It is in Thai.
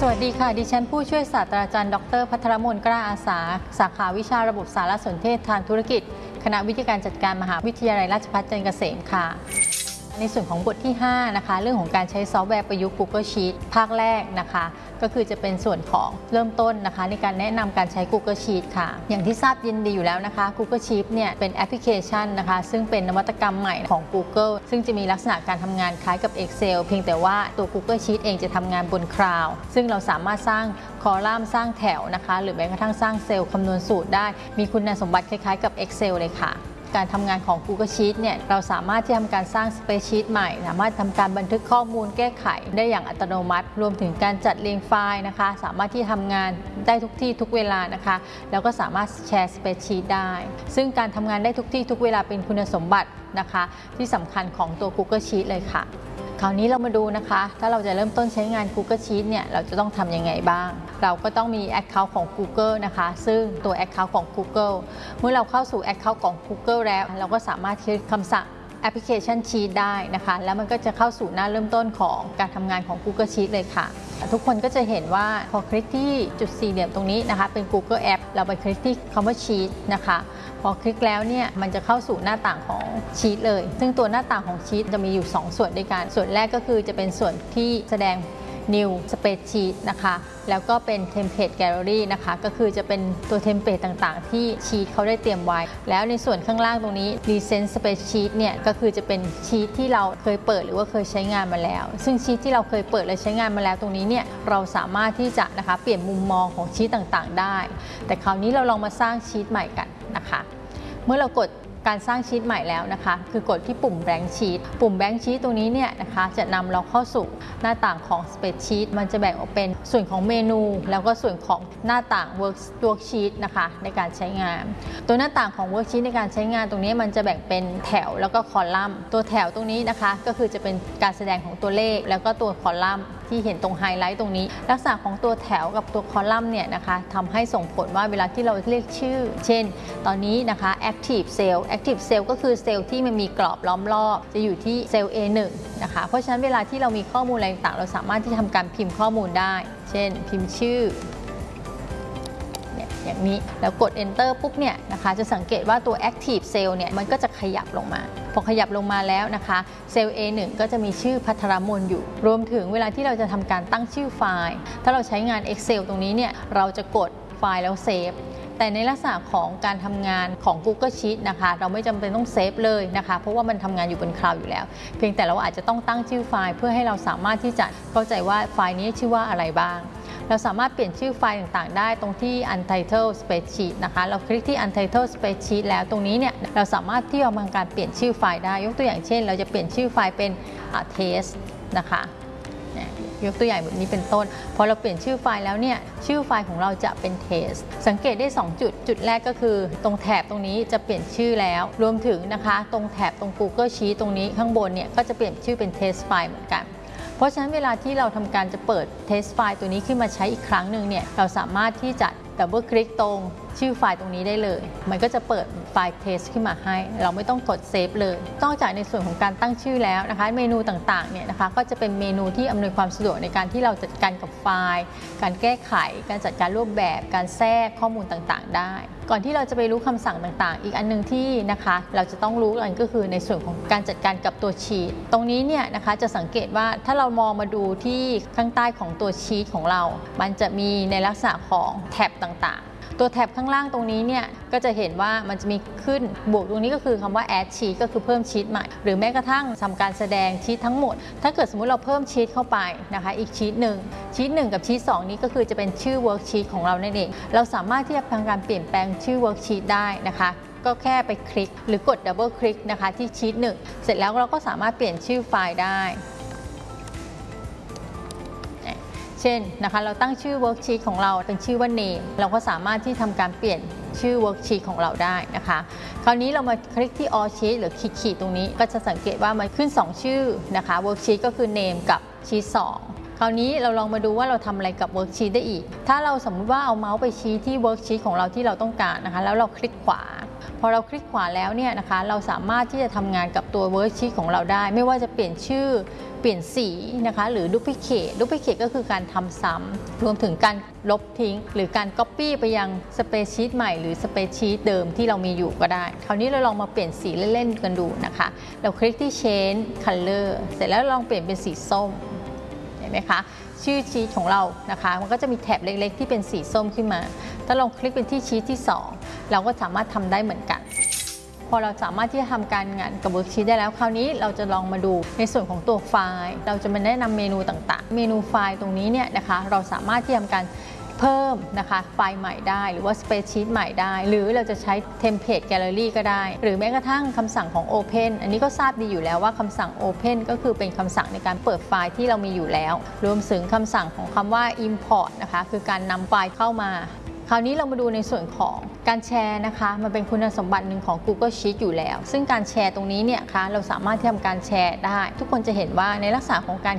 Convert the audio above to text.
สวัสดีค่ะดิฉันผู้ช่วยศาสตราจารย์ดร.ภัทรมนต์กล้าอาสาสาขาวิชาระบบสารสนเทศทางธุรกิจคณะวิทยาการจัดการมหาวิทยาลัยราชภัฏจันทร์เกษมค่ะในส่วนของบทที่5นะคะเรื่องของการใช้ซอฟต์แวร์ประยุกต์ Google Sheet ภาคแรกนะคะก็คือจะเป็นส่วนของเริ่มต้นนะคะในการแนะนำการใช้ Google Sheet ค่ะอย่างที่ทราบยินดีอยู่แล้วนะคะ Google Sheet เนี่ยเป็นแอปพลิเคชันนะคะซึ่งเป็นนวัตกรรมใหม่ของ Google ซึ่งจะมีลักษณะการทำงานคล้ายกับ Excel เพียงแต่ว่าตัว Google Sheet เองจะทำงานบนคลาวด์ซึ่งเราสามารถสร้างคอลัมน์สร้างแถวนะคะหรือแม้กระทั่งสร้างเซลล์คำนวณสูตรได้มีคุณสมบัติคล้ายๆกับ Excel เลยค่ะการทำงานของ Google Sheet เนี่ยเราสามารถที่ทำการสร้าง Spreadsheet ใหม่สามารถทำการบันทึกข้อมูลแก้ไขได้อย่างอัตโนมัติรวมถึงการจัดเรียงไฟล์นะคะสามารถที่ทำงานได้ทุกที่ทุกเวลานะคะแล้วก็สามารถแชร์ Spreadsheet ได้ซึ่งการทำงานได้ทุกที่ทุกเวลาเป็นคุณสมบัตินะคะที่สำคัญของตัว Google Sheet เลยค่ะคราวนี้เรามาดูนะคะถ้าเราจะเริ่มต้นใช้งาน Google Sheet เนี่ยเราจะต้องทำยังไงบ้างเราก็ต้องมี Account ของ Google นะคะซึ่งตัว Account ของ Google เมื่อเราเข้าสู่ Account ของ Google แล้วเราก็สามารถคลิกคำสั่งแอปพลิเคชัน Sheet ได้นะคะแล้วมันก็จะเข้าสู่หน้าเริ่มต้นของการทำงานของ Google Sheet เลยค่ะทุกคนก็จะเห็นว่าพอคลิกที่จุดสี่เหลี่ยมตรงนี้นะคะเป็น Google App เราไปคลิกที่คำว่า Sheet นะคะพอคลิกแล้วเนี่ยมันจะเข้าสู่หน้าต่างของ Sheet เลยซึ่งตัวหน้าต่างของ Sheet จะมีอยู่2ส่วนด้วยกันส่วนแรกก็คือจะเป็นส่วนที่แสดงNew Spreadsheet นะคะแล้วก็เป็น Template Gallery นะคะก็คือจะเป็นตัวเทมเพลตต่างๆที่ชีทเขาได้เตรียมไว้แล้วในส่วนข้างล่างตรงนี้ Recent Spreadsheet เนี่ยก็คือจะเป็นชีทที่เราเคยเปิดหรือว่าเคยใช้งานมาแล้วซึ่งชีทที่เราเคยเปิดและใช้งานมาแล้วตรงนี้เนี่ยเราสามารถที่จะนะคะเปลี่ยนมุมมองของชีทต่างๆได้แต่คราวนี้เราลองมาสร้างชีทใหม่กันนะคะเมื่อเรากดการสร้างชีทใหม่แล้วนะคะคือกดที่ปุ่ม Blank Sheet ปุ่ม Blank Sheet ตรงนี้เนี่ยนะคะจะนำเราเข้าสู่หน้าต่างของ Spreadsheet มันจะแบ่งออกเป็นส่วนของเมนูแล้วก็ส่วนของหน้าต่าง Worksheet นะคะในการใช้งานตัวหน้าต่างของ Worksheet ในการใช้งานตรงนี้มันจะแบ่งเป็นแถวแล้วก็คอลัมน์ตัวแถวตรงนี้นะคะก็คือจะเป็นการแสดงของตัวเลขแล้วก็ตัวคอลัมน์ที่เห็นตรงไฮไลท์ตรงนี้ลักษณะของตัวแถวกับตัวคอลัมน์เนี่ยนะคะทำให้ส่งผลว่าเวลาที่เราเรียกชื่อเช่นตอนนี้นะคะ Active Cell ก็คือเซลล์ที่มันมีกรอบล้อมรอบจะอยู่ที่เซลล์ A1 นะคะเพราะฉะนั้นเวลาที่เรามีข้อมูลอะไรต่างเราสามารถที่ทำการพิมพ์ข้อมูลได้เช่นพิมพ์ชื่ออย่างนี้แล้วกด Enter ปุ๊บเนี่ยนะคะจะสังเกตว่าตัว Active Cell เนี่ยมันก็จะขยับลงมาพอขยับลงมาแล้วนะคะเซลล์ A1 ก็จะมีชื่อภัทรมนต์อยู่รวมถึงเวลาที่เราจะทำการตั้งชื่อไฟล์ถ้าเราใช้งาน Excel ตรงนี้เนี่ยเราจะกดไฟล์แล้วเซฟแต่ในลักษณะของการทำงานของ Google Sheet นะคะเราไม่จำเป็นต้องเซฟเลยนะคะเพราะว่ามันทำงานอยู่บนคลาวด์อยู่แล้วเพียงแต่เราอาจจะต้องตั้งชื่อไฟล์เพื่อให้เราสามารถที่จะเข้าใจว่าไฟล์นี้ชื่อว่าอะไรบ้างเราสามารถเปลี่ยนชื่อไฟล์ต่างๆได้ตรงที่ Untitled Spreadsheet นะคะเราคลิกที่ Untitled Spreadsheet แล้วตรงนี้เนี่ยเราสามารถที่จะทำการเปลี่ยนชื่อไฟล์ได้ยกตัวอย่างเช่นเราจะเปลี่ยนชื่อไฟล์เป็น test นะคะยกตัวอย่างแบบนี้เป็นต้นพอเราเปลี่ยนชื่อไฟล์แล้วเนี่ยชื่อไฟล์ของเราจะเป็น test สังเกตได้2จุดแรกก็คือตรงแถบตรงนี้จะเปลี่ยนชื่อแล้วรวมถึงนะคะตรงแถบตรง Google Sheet ตรงนี้ข้างบนเนี่ยก็จะเปลี่ยนชื่อเป็น test ไฟล์เหมือนกันเพราะฉะนั้นเวลาที่เราทำการจะเปิด test ไฟล์ตัวนี้ขึ้นมาใช้อีกครั้งหนึ่งเนี่ยเราสามารถที่จะดับเบิลคลิกตรงชื่อไฟล์ตรงนี้ได้เลยมันก็จะเปิดไฟล์ test ขึ้นมาให้เราไม่ต้องกดเซฟเลยนอกจากในส่วนของการตั้งชื่อแล้วนะคะเมนูต่างๆเนี่ยนะคะก็จะเป็นเมนูที่อำนวยความสะดวกในการที่เราจัดการกับไฟล์การแก้ไขการจัดการรูปแบบการแทรกข้อมูลต่างๆได้ก่อนที่เราจะไปรู้คำสั่งต่างๆอีกอันนึงที่นะคะเราจะต้องรู้กันก็คือในส่วนของการจัดการกับตัวชีทตรงนี้เนี่ยนะคะจะสังเกตว่าถ้าเรามองมาดูที่ข้างใต้ของตัวชีทของเรามันจะมีในลักษณะของแท็บต่างๆตัวแท็บข้างล่างตรงนี้เนี่ยก็จะเห็นว่ามันจะมีขึ้นบวกตรงนี้ก็คือคำว่า add sheet ก็คือเพิ่มชีทใหม่หรือแม้กระทั่งทำการแสดงชีททั้งหมดถ้าเกิดสมมุติเราเพิ่มชีทเข้าไปนะคะอีกชีทหนึ่งกับชีท2นี้ก็คือจะเป็นชื่อ worksheet ของเรานั่นเองเราสามารถที่จะทำการเปลี่ยนแปลงชื่อ worksheet ได้นะคะก็แค่ไปคลิกหรือกด double คลิกนะคะที่ชีท1เสร็จแล้วเราก็สามารถเปลี่ยนชื่อไฟล์ได้เช่นนะคะเราตั้งชื่อ worksheet ของเราเป็นชื่อว่า name เราก็สามารถที่ทำการเปลี่ยนชื่อ worksheet ของเราได้นะคะคราวนี้เรามาคลิกที่ all sheet หรือขีดตรงนี้ก็จะสังเกตว่ามันขึ้น2ชื่อนะคะ worksheet ก็คือ name กับ sheet 2คราวนี้เราลองมาดูว่าเราทำอะไรกับ worksheet ได้อีกถ้าเราสมมติว่าเอาเมาส์ไปชี้ที่ worksheet ของเราที่เราต้องการนะคะแล้วเราคลิกขวาพพอเราคลิกขวาแล้วเนี่ยนะคะเราสามารถที่จะทำงานกับตัวเวิร์กชีตของเราได้ไม่ว่าจะเปลี่ยนชื่อเปลี่ยนสีนะคะหรือดูพลิเคทก็คือการทำซ้ำรวมถึงการลบทิ้งหรือการก๊อปปี้ไปยังสเปซชีตใหม่หรือสเปซชีตเดิมที่เรามีอยู่ก็ได้คราวนี้เราลองมาเปลี่ยนสีเล่นๆกันดูนะคะเราคลิกที่ Change Color เสร็จแล้วลองเปลี่ยนเป็นสีส้มเห็นไหมคะชื่อชีตของเรานะคะมันก็จะมีแถบเล็กๆที่เป็นสีส้มขึ้นมาถ้าลองคลิกเป็นที่ชีตที่2เราก็สามารถทำได้เหมือนกันพอเราสามารถที่จะทำการงานกับเวิร์กชีตได้แล้วคราวนี้เราจะลองมาดูในส่วนของตัวไฟล์เราจะมาแนะนำเมนูต่างๆเมนูไฟล์ตรงนี้เนี่ยนะคะเราสามารถที่จะทำการเพิ่มนะคะไฟล์ใหม่ได้หรือว่า Spreadsheet ใหม่ได้หรือเราจะใช้ Template Gallery ก็ได้หรือแม้กระทั่งคำสั่งของ Open อันนี้ก็ทราบดีอยู่แล้วว่าคำสั่ง Open ก็คือเป็นคำสั่งในการเปิดไฟล์ที่เรามีอยู่แล้วรวมถึงคำสั่งของคำว่า Import นะคะคือการนำไฟล์เข้ามาคราวนี้เรามาดูในส่วนของการแชร์นะคะมันเป็นคุณสมบัติหนึ่งของ Google Sheet อยู่แล้วซึ่งการแชร์ตรงนี้เนี่ยคะเราสามารถที่ทำการแชร์ได้ทุกคนจะเห็นว่าในลักษณะของการ